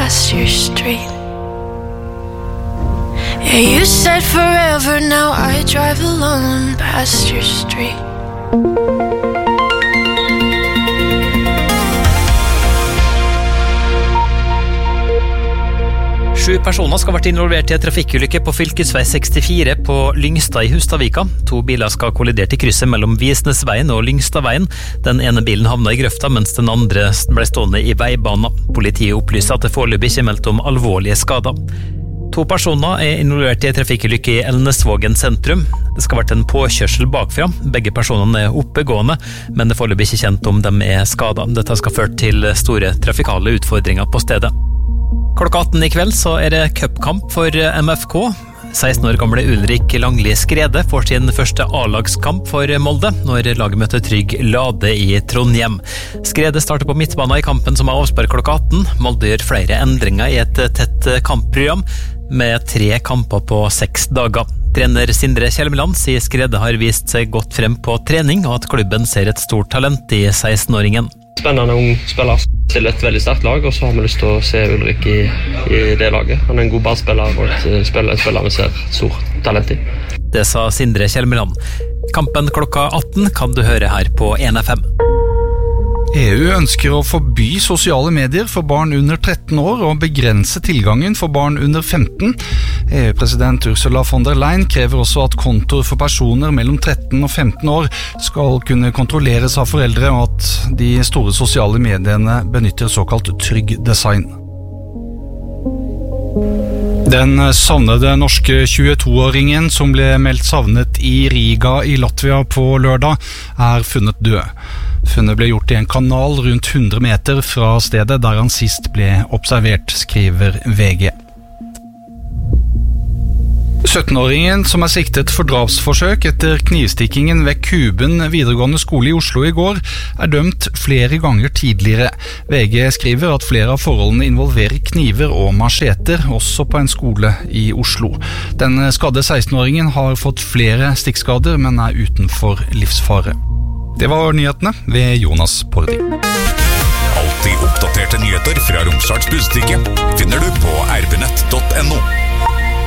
past your street. Yeah, you said forever, now I drive alone past your street. 7 personer skal ha vært involvert i en trafikkulykke på fylkesvei 64 på Lyngstad i Hustadvika. 2 biler skal ha kollidert i krysset mellom Visnesveien og Lyngstadveien. Den ene bilen havna i grøfta, mens den andre ble stående i veibanen. Politiet opplyser at det foreløpig ikke er meldt om alvorlige skader. 2 personer er involvert i en trafikkulykke i Elnesvågen sentrum. Det skal ha vært en påkjørsel bakfra. Begge personene er oppegående, men det er foreløpig ikke kjent om de er skadet. Dette skal føre til store trafikale utfordringer på stedet. Klokka 18 i kveld så er det cupkamp for MFK. 16 år gamle Ulrik Langli Skrede får sin første A-lagskamp for Molde når laget møter Trygg Lade i Trondheim. Skrede starter på midtbanen i kampen som er avspark klokka 18. Molde gjør flere endringer i et tett kampprogram med 3 kamper på 6 dager. Trener Sindre Kjelmeland sier Skrede har vist seg godt frem på trening, og at klubben ser et stort talent i 16-åringen. Spennende ung spiller til et veldig sterkt lag, og så har vi lyst til å se Ulrik i det laget. Han er en god ballspiller og et spiller vi ser et stort talent i. Det sa Sindre Kjelmeland. Kampen klokka 18 kan du høre her på 1FM. EU ønsker å forby sosiale medier for barn under 13 år og begrense tilgangen for barn under 15. EU-president Ursula von der Leyen krever også at kontoer for personer mellom 13 og 15 år skal kunne kontrolleres av foreldre, og at de store sosiale mediene benytter såkalt trygg design. Den savnede norske 22-åringen som ble meldt savnet i Riga i Latvia på lørdag er funnet død. Funnet ble gjort i en kanal rundt 100 meter fra stedet der han sist ble observert, skriver VG. 17-åringen som er siktet for drapsforsøk etter knivstikkingen ved Kuben videregående skole i Oslo i går, er dømt flere ganger tidligere. VG skriver at flere av forholdene involverer kniver og macheter, også på en skole i Oslo. Den skadde 16-åringen har fått flere stikkskader, men er utenfor livsfare. Det var nyhetene ved Jonas Pordi. Alltid oppdaterte nyheter fra Romsdals Budstikke finner du på rbnett.no.